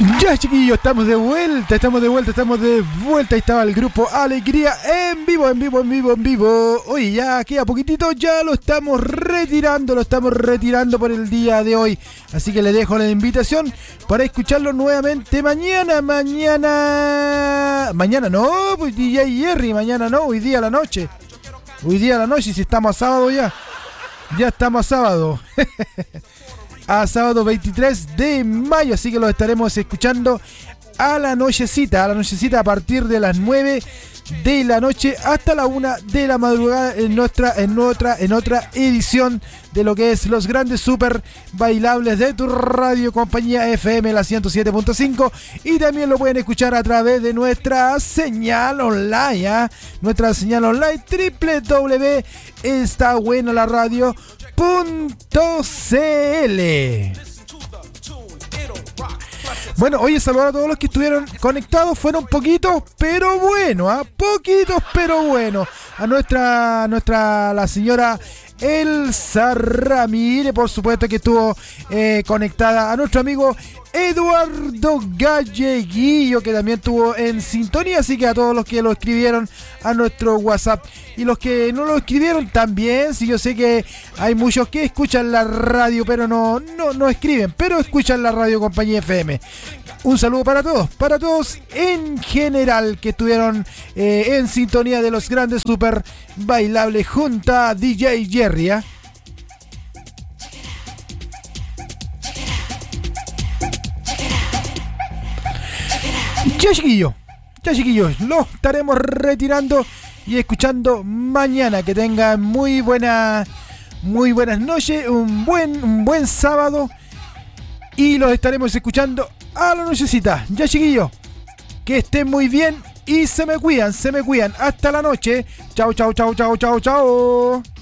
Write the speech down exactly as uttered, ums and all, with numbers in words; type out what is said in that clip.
Ya, chiquillos, estamos de vuelta, estamos de vuelta, estamos de vuelta. Ahí estaba el grupo Alegría en vivo, en vivo, en vivo, en vivo. Oye, ya aquí a poquitito ya lo estamos retirando, lo estamos retirando por el día de hoy. Así que le dejo la invitación para escucharlo nuevamente mañana, mañana... Mañana no, pues D J Jerry, mañana no, hoy día a la noche. Hoy día a la noche, si estamos a sábado ya. Ya estamos a sábado. A sábado veintitrés de mayo, así que lo estaremos escuchando a la nochecita, a la nochecita a partir de las nueve de la noche hasta la una de la madrugada en nuestra, en otra, en otra edición de lo que es los grandes super bailables de tu radio compañía F M la ciento siete punto cinco, y también lo pueden escuchar a través de nuestra señal online, ¿eh? Nuestra señal online doble u doble u doble u punto está buena la radio punto c l. Bueno, oye, saludar a todos los que estuvieron conectados. Fueron poquitos, pero bueno, ¿eh? Poquitos, pero bueno. A nuestra, nuestra, la señora Elsa Ramírez, por supuesto, que estuvo eh, conectada. A nuestro amigo Eduardo Galleguillo, que también estuvo en sintonía. Así que a todos los que lo escribieron a nuestro WhatsApp, y los que no lo escribieron también. Sí, yo sé que hay muchos que escuchan la radio, pero no, no, no escriben, pero escuchan la radio compañía F M. Un saludo para todos, para todos en general que estuvieron eh, en sintonía de los grandes super bailables junto a D J Jerry, ¿eh? Ya, chiquillos, ya, chiquillos, lo estaremos retirando y escuchando mañana. Que tengan muy buena, muy buenas noches, un buen, un buen sábado, y los estaremos escuchando a la nochecita. Ya, chiquillos, que estén muy bien y se me cuidan, se me cuidan. Hasta la noche. Chao, chao, chao, chao, chao, chao.